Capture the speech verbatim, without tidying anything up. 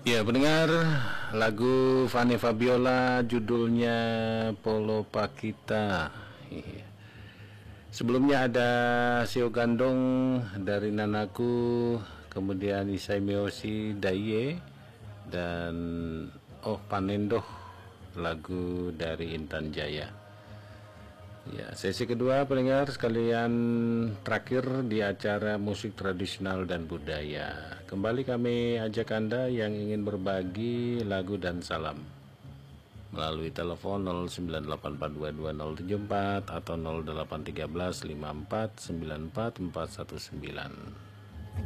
Ya, pendengar, lagu Fanny Fabiola judulnya Polo Pakita. Iya. Sebelumnya ada Sio Gandong dari Nanaku, kemudian Isai Miyoshi Daye, dan Oh Panendoh, lagu dari Intan Jaya. Ya, sesi kedua pendengar sekalian, terakhir di acara musik tradisional dan budaya. Kembali kami ajak Anda yang ingin berbagi lagu dan salam melalui telepon nol sembilan delapan empat dua dua nol tujuh empat atau nol delapan satu tiga lima empat sembilan empat empat satu sembilan.